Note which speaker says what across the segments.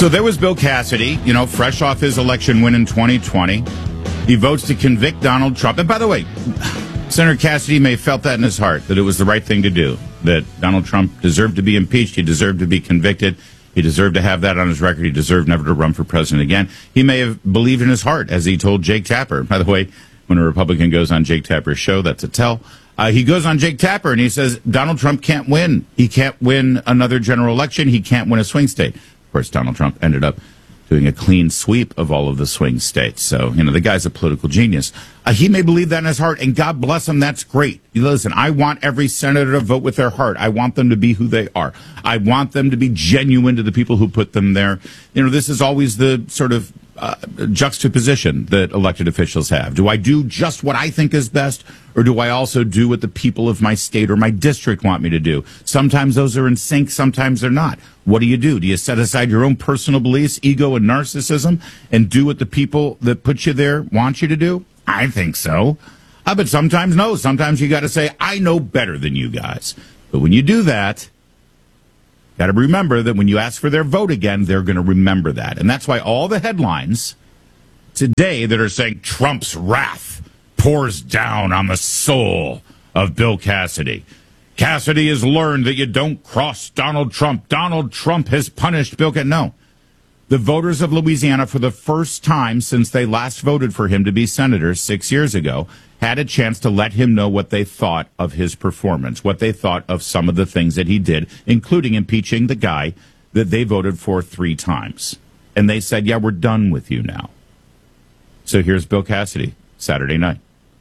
Speaker 1: So there was Bill Cassidy, fresh off his election win in 2020. He votes to convict Donald Trump. And by the way, Senator Cassidy may have felt that in his heart, that it was the right thing to do, that Donald Trump deserved to be impeached. He deserved to be convicted. He deserved to have that on his record. He deserved never to run for president again. He may have believed in his heart, as he told Jake Tapper. By the way, when a Republican goes on Jake Tapper's show, that's a tell. He goes on Jake Tapper and he says, Donald Trump can't win. He can't win another general election. He can't win a swing state. Of course, Donald Trump ended up doing a clean sweep of all of the swing states. So, the guy's a political genius. He may believe that in his heart, and God bless him, that's great. Listen, I want every senator to vote with their heart. I want them to be who they are. I want them to be genuine to the people who put them there. This is always the sort of juxtaposition that elected officials have. Do I do just what I think is best, or do I also do what the people of my state or my district want me to do? Sometimes those are in sync, sometimes they're not. What do? Do you set aside your own personal beliefs, ego, and narcissism and do what the people that put you there want you to do? I think so. But sometimes no. Sometimes you got to say, I know better than you guys. But when you do that, got to remember that when you ask for their vote again, they're going to remember that. And that's why all the headlines today that are saying Trump's wrath pours down on the soul of Bill Cassidy. Cassidy has learned that you don't cross Donald Trump. Donald Trump has punished Bill Cassidy. No. The voters of Louisiana, for the first time since they last voted for him to be senator 6 years ago, had a chance to let him know what they thought of his performance, what they thought of some of the things that he did, including impeaching the guy that they voted for 3 times. And they said, yeah, we're done with you now. So here's Bill Cassidy, Saturday night.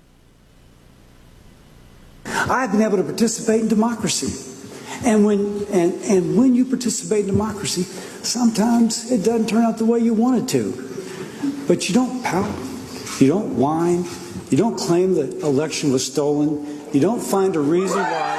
Speaker 2: I've been able to participate in democracy. And when you participate in democracy, sometimes it doesn't turn out the way you want it to. But you don't pout, you don't whine, you don't claim the election was stolen, you don't find a reason why.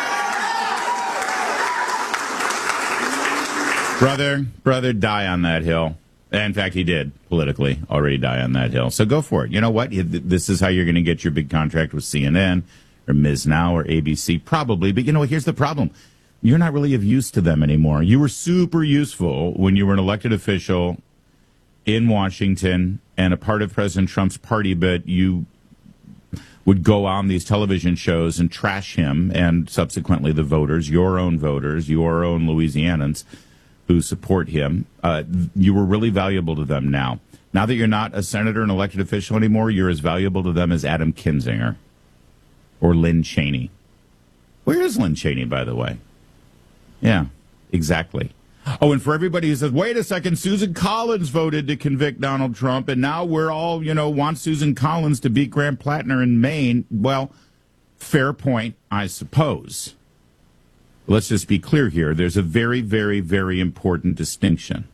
Speaker 1: Brother, die on that hill. In fact, he did politically already die on that hill. So go for it. You know what? This is how you're going to get your big contract with CNN or Ms. Now or ABC, probably. But here's the problem. You're not really of use to them anymore. You were super useful when you were an elected official in Washington and a part of President Trump's party, but you would go on these television shows and trash him and subsequently the voters, your own Louisianans who support him. You were really valuable to them now. Now that you're not a senator and elected official anymore, you're as valuable to them as Adam Kinzinger or Lynn Cheney. Where is Lynn Cheney, by the way? Yeah, exactly. Oh, and for everybody who says, wait a second, Susan Collins voted to convict Donald Trump, and now we're all, want Susan Collins to beat Grant Plattner in Maine. Well, fair point, I suppose. Let's just be clear here. There's a very, very, very important distinction.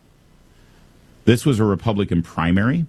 Speaker 1: This was a Republican primary,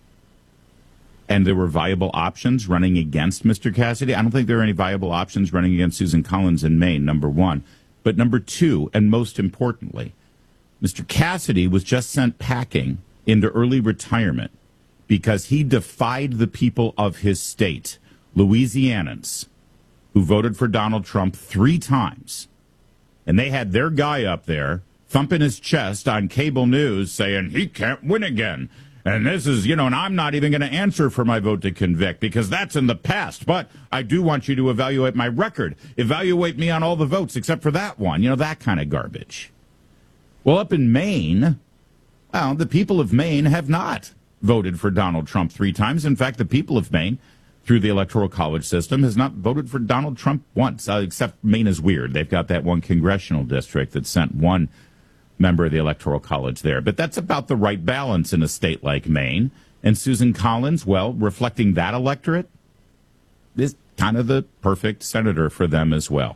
Speaker 1: and there were viable options running against Mr. Cassidy. I don't think there are any viable options running against Susan Collins in Maine, number one. But number two, and most importantly, Mr. Cassidy was just sent packing into early retirement because he defied the people of his state, Louisianans, who voted for Donald Trump 3 times. And they had their guy up there thumping his chest on cable news saying he can't win again. And this is, and I'm not even going to answer for my vote to convict because that's in the past. But I do want you to evaluate my record. Evaluate me on all the votes except for that one. That kind of garbage. Well, up in Maine, the people of Maine have not voted for Donald Trump 3 times. In fact, the people of Maine, through the Electoral College system, has not voted for Donald Trump once, except Maine is weird. They've got that one congressional district that sent one member of the Electoral College there. But that's about the right balance in a state like Maine. And Susan Collins, well, reflecting that electorate, is kind of the perfect senator for them as well.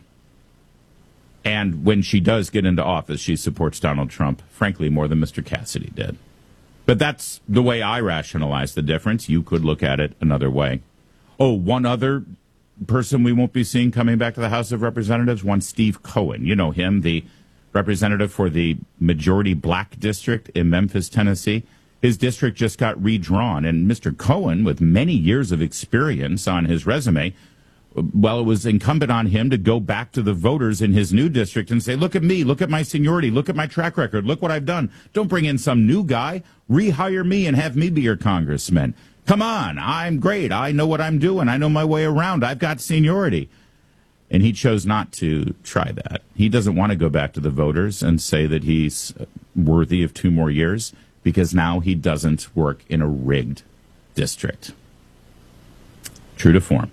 Speaker 1: And when she does get into office, she supports Donald Trump, frankly, more than Mr. Cassidy did. But that's the way I rationalize the difference. You could look at it another way. Oh, one other person we won't be seeing coming back to the House of Representatives, one Steve Cohen. You know him, the representative for the majority black district in Memphis, Tennessee. His district just got redrawn, and Mr. Cohen, with many years of experience on his resume, Well, it was incumbent on him to go back to the voters in his new district and say, look at me, look at my seniority, look at my track record, look what I've done. Don't bring in some new guy. Rehire me and have me be your congressman. Come on, I'm great. I know what I'm doing. I know my way around. I've got seniority. And he chose not to try that. He doesn't want to go back to the voters and say that he's worthy of 2 more years because now he doesn't work in a rigged district. True to form.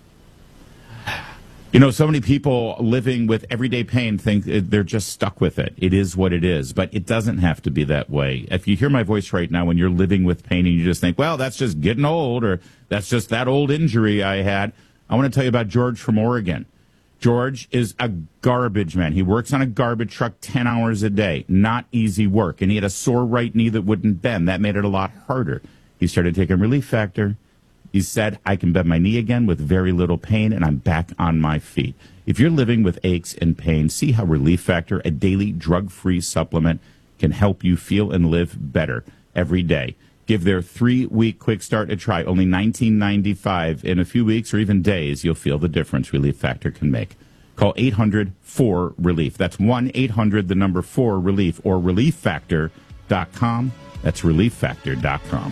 Speaker 1: You know, so many people living with everyday pain think they're just stuck with it. It is what it is, but it doesn't have to be that way. If you hear my voice right now when you're living with pain and you just think, well, that's just getting old, or that's just that old injury I had, I want to tell you about George from Oregon. George is a garbage man. He works on a garbage truck 10 hours a day. Not easy work. And he had a sore right knee that wouldn't bend. That made it a lot harder. He started taking Relief Factor. He said, I can bend my knee again with very little pain, and I'm back on my feet. If you're living with aches and pain, see how Relief Factor, a daily drug-free supplement, can help you feel and live better every day. Give their 3-week quick start a try, only $19.95. In a few weeks or even days, you'll feel the difference Relief Factor can make. Call 800-4RELIEF. That's 1-800-4RELIEF or ReliefFactor.com. That's ReliefFactor.com.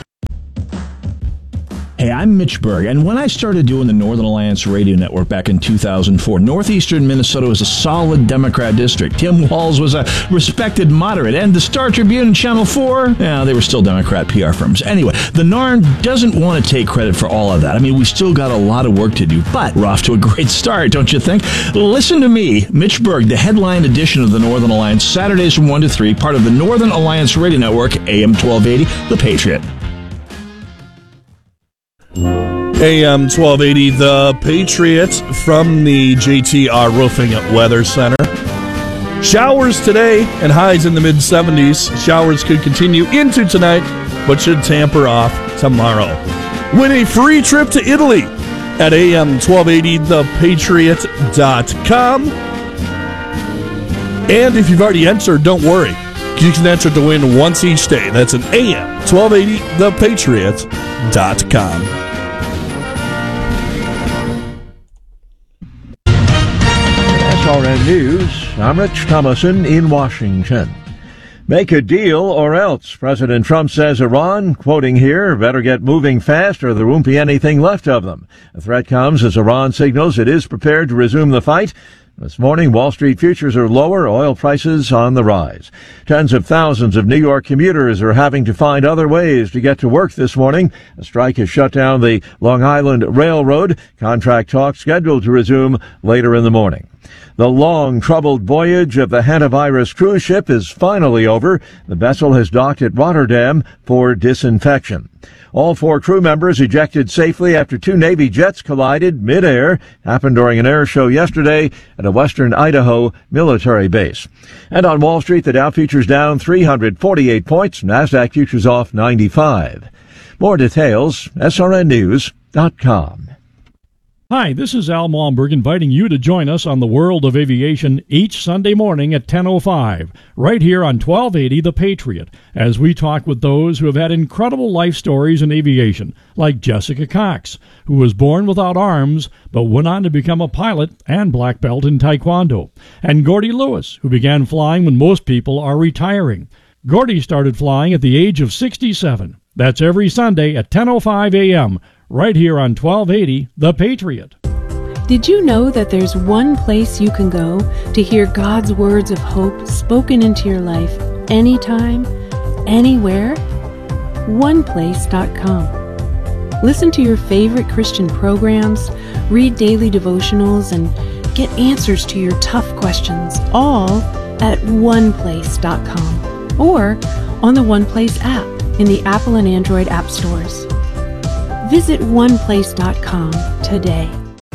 Speaker 3: Hey, I'm Mitch Berg, and when I started doing the Northern Alliance Radio Network back in 2004, northeastern Minnesota was a solid Democrat district. Tim Walz was a respected moderate, and the Star Tribune and Channel 4, they were still Democrat PR firms. Anyway, the NARN doesn't want to take credit for all of that. I mean, we still got a lot of work to do, but we're off to a great start, don't you think? Listen to me, Mitch Berg, the headline edition of the Northern Alliance, Saturdays from 1 to 3, part of the Northern Alliance Radio Network, AM 1280, The Patriot.
Speaker 4: AM 1280, The Patriot, from the JTR Roofing Weather Center. Showers today and highs in the mid-70s. Showers could continue into tonight, but should tamper off tomorrow. Win a free trip to Italy at am1280thepatriot.com. And if you've already entered, don't worry. You can enter to win once each day. That's at am1280thepatriot.com.
Speaker 5: SRN News, I'm Rich Thomason in Washington. Make a deal or else, President Trump says Iran, quoting here, better get moving fast or there won't be anything left of them. The threat comes as Iran signals it is prepared to resume the fight. This morning, Wall Street futures are lower, oil prices on the rise. Tens of thousands of New York commuters are having to find other ways to get to work this morning. A strike has shut down the Long Island Railroad. Contract talks scheduled to resume later in the morning. The long, troubled voyage of the Hantavirus cruise ship is finally over. The vessel has docked at Rotterdam for disinfection. All 4 crew members ejected safely after 2 Navy jets collided midair. Happened during an air show yesterday at a western Idaho military base. And on Wall Street, the Dow futures down 348 points. NASDAQ futures off 95. More details, srnnews.com.
Speaker 6: Hi, this is Al Malmberg inviting you to join us on the World of Aviation each Sunday morning at 10:05, right here on 1280 The Patriot, as we talk with those who have had incredible life stories in aviation, like Jessica Cox, who was born without arms but went on to become a pilot and black belt in Taekwondo, and Gordy Lewis, who began flying when most people are retiring. Gordy started flying at the age of 67. That's every Sunday at 10:05 a.m., right here on 1280 The Patriot.
Speaker 7: Did you know that there's one place you can go to hear God's words of hope spoken into your life anytime, anywhere? OnePlace.com. Listen to your favorite Christian programs, read daily devotionals, and get answers to your tough questions, all at OnePlace.com or on the OnePlace app in the Apple and Android app stores. Visit OnePlace.com today.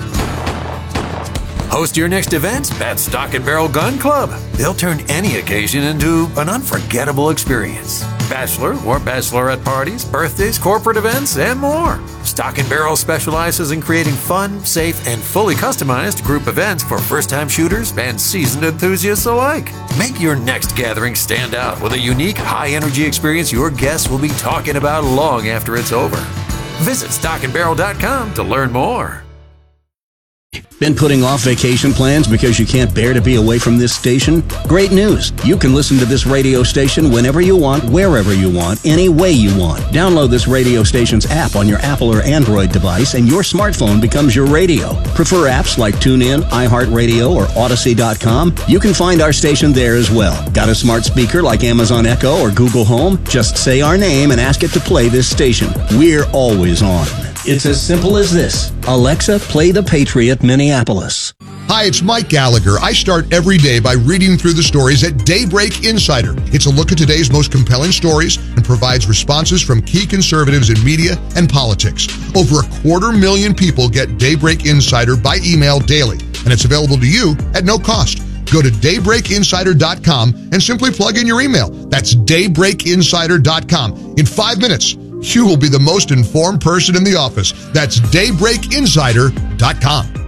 Speaker 8: Host your next event at Stock and Barrel Gun Club. They'll turn any occasion into an unforgettable experience. Bachelor or bachelorette parties, birthdays, corporate events, and more. Stock and Barrel specializes in creating fun, safe, and fully customized group events for first-time shooters and seasoned enthusiasts alike. Make your next gathering stand out with a unique, high-energy experience your guests will be talking about long after it's over. Visit stockandbarrel.com to learn more.
Speaker 9: Been putting off vacation plans because you can't bear to be away from this station? Great news! You can listen to this radio station whenever you want, wherever you want, any way you want. Download this radio station's app on your Apple or Android device and your smartphone becomes your radio. Prefer apps like TuneIn, iHeartRadio, or Odyssey.com? You can find our station there as well. Got a smart speaker like Amazon Echo or Google Home? Just say our name and ask it to play this station. We're always on. It's as simple as this. Alexa, play The Patriot Minneapolis.
Speaker 10: Hi, it's Mike Gallagher. I start every day by reading through the stories at Daybreak Insider. It's a look at today's most compelling stories and provides responses from key conservatives in media and politics. Over 250,000 people get Daybreak Insider by email daily, and it's available to you at no cost. Go to daybreakinsider.com and simply plug in your email. That's daybreakinsider.com. In 5 minutes, you will be the most informed person in the office. That's daybreakinsider.com.